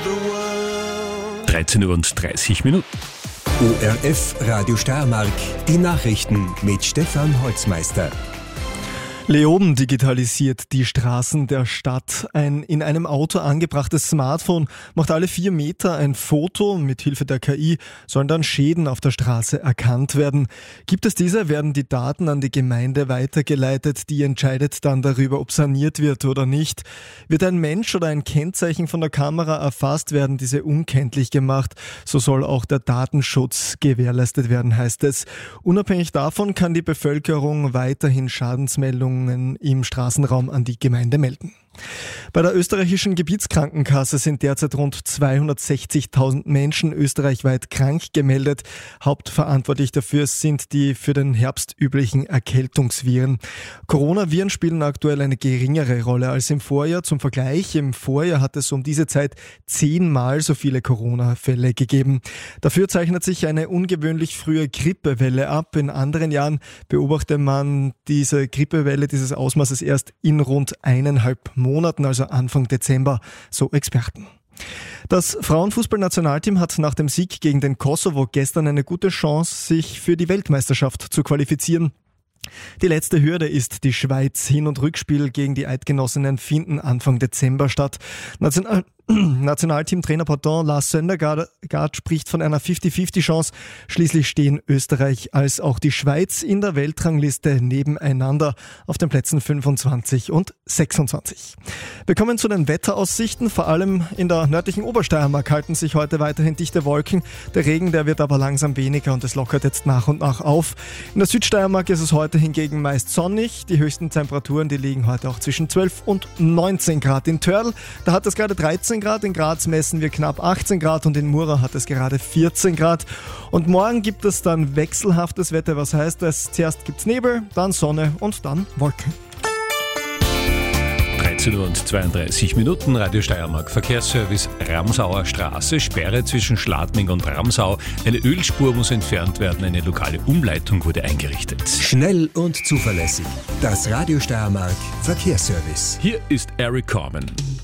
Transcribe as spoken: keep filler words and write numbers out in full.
dreizehn Uhr und dreißig Minuten. O R F Radio Steiermark, die Nachrichten mit Stefan Holzmeister. Leoben digitalisiert die Straßen der Stadt. Ein in einem Auto angebrachtes Smartphone macht alle vier Meter ein Foto. Mit Hilfe der K I sollen dann Schäden auf der Straße erkannt werden. Gibt es diese, werden die Daten an die Gemeinde weitergeleitet. Die entscheidet dann darüber, ob saniert wird oder nicht. Wird ein Mensch oder ein Kennzeichen von der Kamera erfasst, werden diese unkenntlich gemacht. So soll auch der Datenschutz gewährleistet werden, heißt es. Unabhängig davon kann die Bevölkerung weiterhin Schadensmeldungen im Straßenraum an die Gemeinde melden. Bei der österreichischen Gebietskrankenkasse sind derzeit rund zweihundertsechzigtausend Menschen österreichweit krank gemeldet. Hauptverantwortlich dafür sind die für den Herbst üblichen Erkältungsviren. Coronaviren spielen aktuell eine geringere Rolle als im Vorjahr. Zum Vergleich, im Vorjahr hat es um diese Zeit zehnmal so viele Corona-Fälle gegeben. Dafür zeichnet sich eine ungewöhnlich frühe Grippewelle ab. In anderen Jahren beobachtet man diese Grippewelle dieses Ausmaßes erst in rund eineinhalb Monaten, also Anfang Dezember, so Experten. Das Frauenfußballnationalteam hat nach dem Sieg gegen den Kosovo gestern eine gute Chance, sich für die Weltmeisterschaft zu qualifizieren. Die letzte Hürde ist die Schweiz. Hin- und Rückspiel gegen die Eidgenossinnen finden Anfang Dezember statt. National- Nationalteamtrainer pardon, Lars Söndergaard spricht von einer fünfzig fünfzig Chance. Schließlich stehen Österreich als auch die Schweiz in der Weltrangliste nebeneinander auf den Plätzen fünfundzwanzig und sechsundzwanzig. Wir kommen zu den Wetteraussichten. Vor allem in der nördlichen Obersteiermark halten sich heute weiterhin dichte Wolken. Der Regen, der wird aber langsam weniger und es lockert jetzt nach und nach auf. In der Südsteiermark ist es heute hingegen meist sonnig. Die höchsten Temperaturen, die liegen heute auch zwischen zwölf und neunzehn Grad. In Törl, da hat es gerade dreizehn Grad, in Graz messen wir knapp achtzehn Grad und in Mura hat es gerade vierzehn Grad. Und morgen gibt es dann wechselhaftes Wetter, was heißt das? Zuerst gibt es Nebel, dann Sonne und dann Wolken. dreizehn Uhr und zweiunddreißig Minuten, Radio Steiermark Verkehrsservice, Ramsauer Straße, Sperre zwischen Schladming und Ramsau. Eine Ölspur muss entfernt werden, eine lokale Umleitung wurde eingerichtet. Schnell und zuverlässig. Das Radio Steiermark Verkehrsservice. Hier ist Eric Corman.